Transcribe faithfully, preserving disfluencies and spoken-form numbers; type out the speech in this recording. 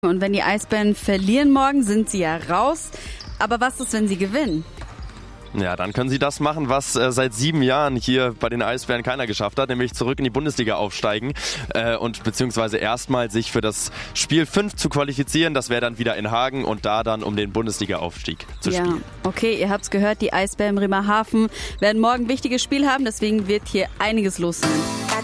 Und wenn die Eisbären verlieren morgen, sind sie ja raus. Aber was ist, wenn sie gewinnen? Ja, dann können sie das machen, was äh, seit sieben Jahren hier bei den Eisbären keiner geschafft hat, nämlich zurück in die Bundesliga aufsteigen äh, und beziehungsweise erstmal sich für das Spiel fünf zu qualifizieren. Das wäre dann wieder in Hagen und da dann um den Bundesliga-Aufstieg zu ja, spielen. Okay, ihr habt's gehört, die Eisbären Bremerhaven werden morgen ein wichtiges Spiel haben, deswegen wird hier einiges los sein.